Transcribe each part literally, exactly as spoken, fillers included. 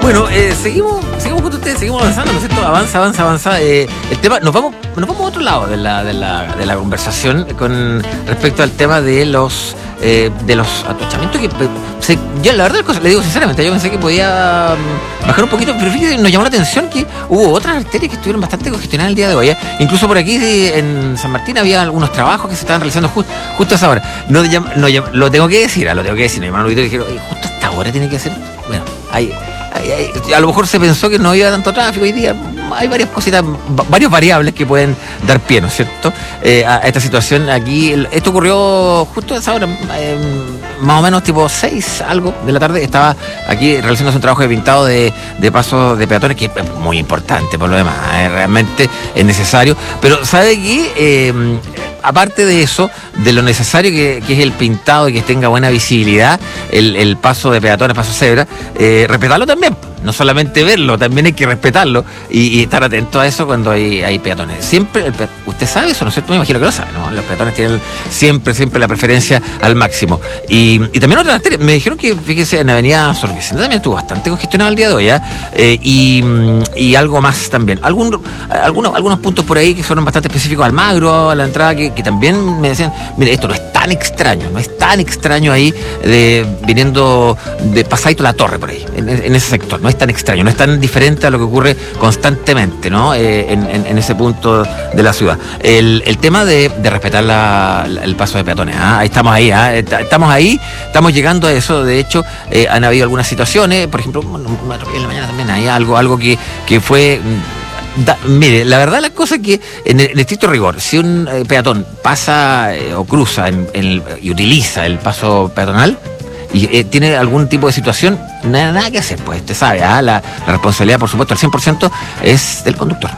Bueno, eh, seguimos, seguimos con ustedes, seguimos avanzando, ¿no es cierto? Avanza, avanza, avanza. Eh, el tema, nos vamos, nos vamos a otro lado de la, de la, de la conversación con respecto al tema de los eh, de los atochamientos que se, yo la verdad le digo sinceramente, yo pensé que podía bajar un poquito, pero fíjate, nos llamó la atención que hubo otras arterias que estuvieron bastante congestionadas el día de hoy, ¿eh? Incluso por aquí en San Martín había algunos trabajos que se estaban realizando just, justo a esa hora. No, no, lo tengo que decir, lo tengo que decir, mi hermano Luis dijeron, justo a esta hora tiene que hacer, bueno, hay a lo mejor se pensó que no había tanto tráfico hoy día. Hay varias cositas, varias variables que pueden dar pie, ¿no es cierto?, eh, a esta situación aquí. Esto ocurrió justo a esa hora, eh, más o menos tipo seis, algo de la tarde. Estaba aquí realizando un trabajo de pintado de, de pasos de peatones, que es muy importante por lo demás, eh, realmente es necesario. Pero ¿sabe qué? Eh, aparte de eso, de lo necesario que, que es el pintado y que tenga buena visibilidad, el, el paso de peatones, paso cebra, eh, respetarlo también. No solamente verlo, también hay que respetarlo y, y estar atento a eso cuando hay, hay peatones. Siempre, el, usted sabe eso, ¿no es cierto? Me imagino que lo sabe, ¿no? Los peatones tienen siempre, siempre la preferencia al máximo. Y, y también otras arterias. Me dijeron que, fíjese, en Avenida Sor Vicente también estuvo bastante congestionado el día de hoy, ¿eh? Eh, y, y algo más también. Algún, algunos, algunos puntos por ahí que fueron bastante específicos al Magro, a la entrada, que, que también me decían, mire, esto no es tan extraño, no es tan extraño ahí, de, viniendo de Pasadito La Torre por ahí, en, en ese sector, ¿no? Es tan extraño, no es tan diferente a lo que ocurre constantemente, ¿no? Eh, en, en, en ese punto de la ciudad. El, el tema de, de respetar la, la, el paso de peatones, ¿eh? Ahí estamos ahí, ¿eh? Estamos ahí, estamos llegando a eso. De hecho, eh, han habido algunas situaciones, por ejemplo, bueno, en la mañana también hay algo, algo que, que fue... Da, mire, la verdad la cosa es que en el, en el estricto rigor, si un eh, peatón pasa eh, o cruza en, en el, y utiliza el paso peatonal y eh, tiene algún tipo de situación, nada, nada que hacer, pues usted sabe, ¿eh? la, la responsabilidad, por supuesto, al cien por ciento es del conductor.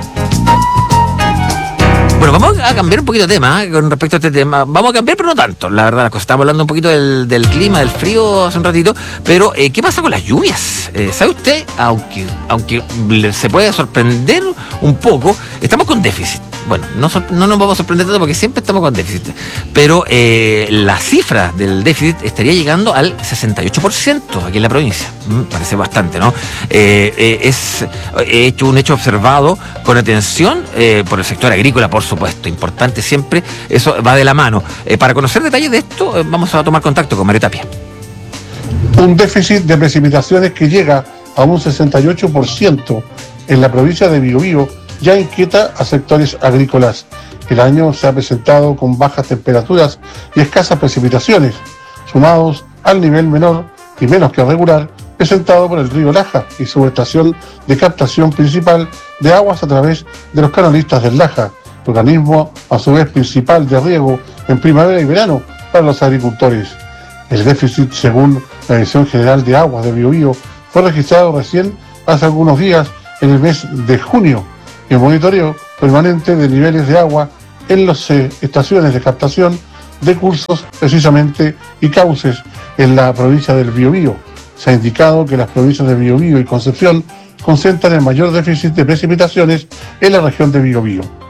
Bueno, vamos a cambiar un poquito de tema, ¿eh? Con respecto a este tema. Vamos a cambiar, pero no tanto, la verdad. Estamos hablando un poquito del, del clima, del frío hace un ratito, pero eh, ¿qué pasa con las lluvias? Eh, ¿Sabe usted? Aunque, aunque se puede sorprender un poco, estamos con déficit. Bueno, no, no nos vamos a sorprender tanto porque siempre estamos con déficit, pero eh, la cifra del déficit estaría llegando al sesenta y ocho por ciento aquí en la provincia. Mm, parece bastante, ¿no? Eh, eh, es he hecho un hecho observado con atención eh, por el sector agrícola, por supuesto, importante siempre, eso va de la mano. Eh, para conocer detalles de esto, eh, vamos a tomar contacto con Mario Tapia. Un déficit de precipitaciones que llega a un sesenta y ocho por ciento en la provincia de Biobío ya inquieta a sectores agrícolas. El año se ha presentado con bajas temperaturas y escasas precipitaciones, sumados al nivel menor y menos que regular presentado por el río Laja y su estación de captación principal de aguas a través de los canalistas del Laja, organismo a su vez principal de riego en primavera y verano para los agricultores. El déficit, según la Dirección General de Aguas de Biobío, fue registrado recién hace algunos días en el mes de junio, y el monitoreo permanente de niveles de agua en las eh, estaciones de captación de cursos precisamente y cauces en la provincia del Biobío. Se ha indicado que las provincias de Biobío y Concepción concentran el mayor déficit de precipitaciones en la región de Biobío.